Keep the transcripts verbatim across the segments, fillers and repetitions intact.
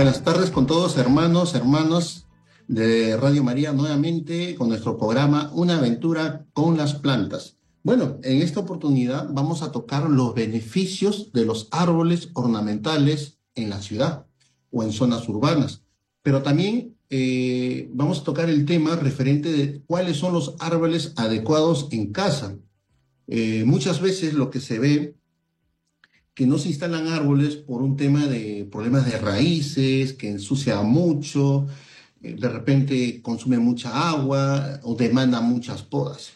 Buenas tardes con todos, hermanos, hermanas de Radio María, nuevamente con nuestro programa Una aventura con las plantas. Bueno, en esta oportunidad vamos a tocar los beneficios de los árboles ornamentales en la ciudad o en zonas urbanas, pero también eh, vamos a tocar el tema referente de cuáles son los árboles adecuados en casa. Eh, muchas veces lo que se ve que no se instalan árboles por un tema de problemas de raíces, que ensucia mucho, eh, de repente consume mucha agua o demanda muchas podas.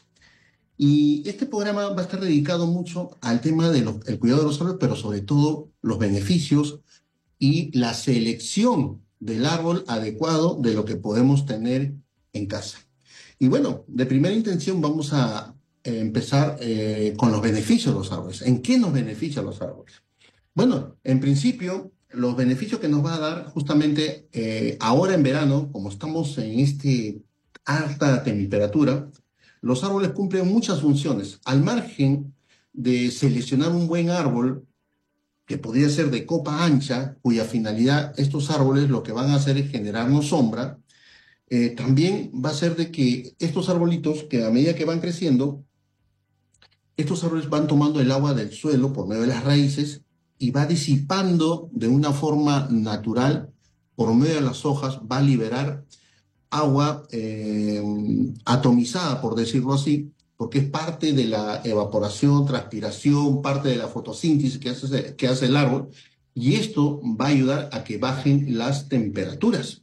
Y este programa va a estar dedicado mucho al tema del cuidado de los árboles, pero sobre todo los beneficios y la selección del árbol adecuado de lo que podemos tener en casa. Y bueno, de primera intención vamos a eh, empezar eh, con los beneficios de los árboles. ¿En qué nos benefician los árboles? Bueno, en principio, los beneficios que nos va a dar justamente eh, ahora en verano, como estamos en este alta temperatura, los árboles cumplen muchas funciones. Al margen de seleccionar un buen árbol, que podría ser de copa ancha, cuya finalidad estos árboles lo que van a hacer es generarnos sombra, eh, también va a ser de que estos arbolitos, que a medida que van creciendo, estos árboles van tomando el agua del suelo por medio de las raíces y va disipando de una forma natural, por medio de las hojas, va a liberar agua eh, atomizada, por decirlo así, porque es parte de la evaporación, transpiración, parte de la fotosíntesis que hace, que hace el árbol, y esto va a ayudar a que bajen las temperaturas.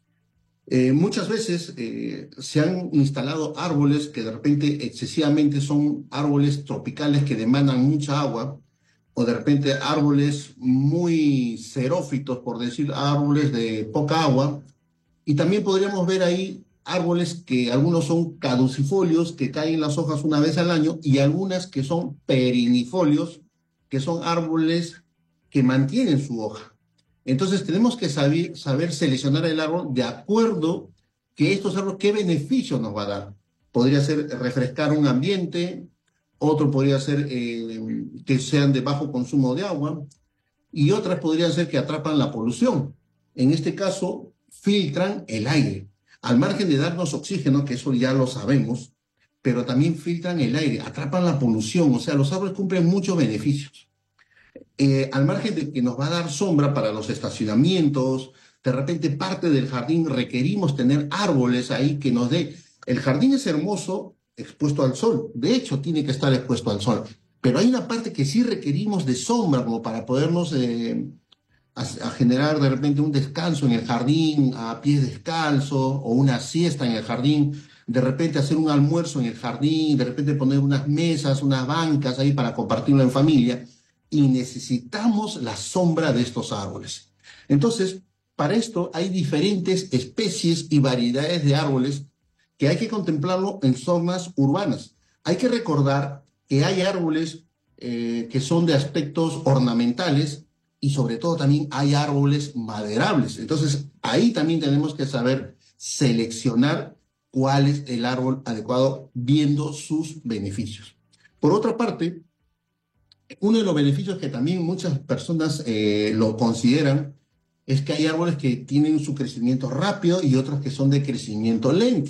Eh, muchas veces eh, se han instalado árboles que de repente excesivamente son árboles tropicales que demandan mucha agua, o de repente árboles muy xerófitos, por decir, árboles de poca agua. Y también podríamos ver ahí árboles que algunos son caducifolios, que caen las hojas una vez al año, y algunas que son perennifolios, que son árboles que mantienen su hoja. Entonces tenemos que saber, saber seleccionar el árbol de acuerdo que estos árboles, qué beneficio nos va a dar. Podría ser refrescar un ambiente, otro podría ser eh, que sean de bajo consumo de agua, y otras podrían ser que atrapan la polución. En este caso, filtran el aire, al margen de darnos oxígeno, que eso ya lo sabemos, pero también filtran el aire, atrapan la polución, o sea, los árboles cumplen muchos beneficios. Eh, al margen de que nos va a dar sombra para los estacionamientos, de repente parte del jardín requerimos tener árboles ahí que nos dé. El jardín es hermoso expuesto al sol, de hecho tiene que estar expuesto al sol, pero hay una parte que sí requerimos de sombra como para podernos eh, a, a generar de repente un descanso en el jardín, a pies descalzos, o una siesta en el jardín, de repente hacer un almuerzo en el jardín, de repente poner unas mesas, unas bancas ahí para compartirlo en familia, y necesitamos la sombra de estos árboles. Entonces, para esto hay diferentes especies y variedades de árboles que hay que contemplarlo en zonas urbanas. Hay que recordar que hay árboles eh, que son de aspectos ornamentales, y sobre todo también hay árboles maderables. Entonces, ahí también tenemos que saber seleccionar cuál es el árbol adecuado viendo sus beneficios. Por otra parte, uno de los beneficios que también muchas personas eh, lo consideran es que hay árboles que tienen su crecimiento rápido y otros que son de crecimiento lento.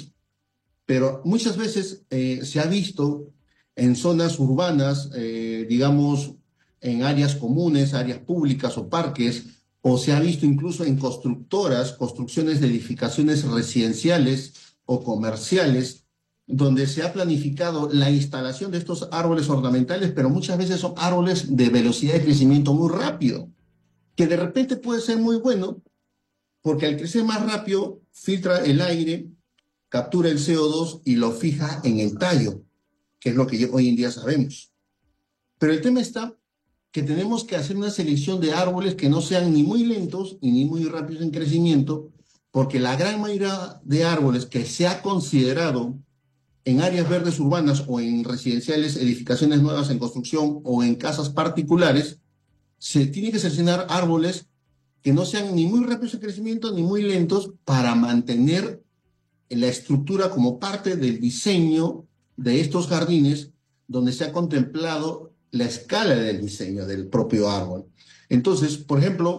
Pero muchas veces eh, se ha visto en zonas urbanas, eh, digamos, en áreas comunes, áreas públicas o parques, o se ha visto incluso en constructoras, construcciones de edificaciones residenciales o comerciales, donde se ha planificado la instalación de estos árboles ornamentales, pero muchas veces son árboles de velocidad de crecimiento muy rápido, que de repente puede ser muy bueno, porque al crecer más rápido filtra el aire, captura el C O dos y lo fija en el tallo, que es lo que hoy en día sabemos. Pero el tema está que tenemos que hacer una selección de árboles que no sean ni muy lentos y ni muy rápidos en crecimiento, porque la gran mayoría de árboles que se ha considerado en áreas verdes urbanas o en residenciales, edificaciones nuevas en construcción o en casas particulares, se tiene que seleccionar árboles que no sean ni muy rápidos en crecimiento ni muy lentos para mantener la estructura como parte del diseño de estos jardines, donde se ha contemplado la escala del diseño del propio árbol. Entonces, por ejemplo,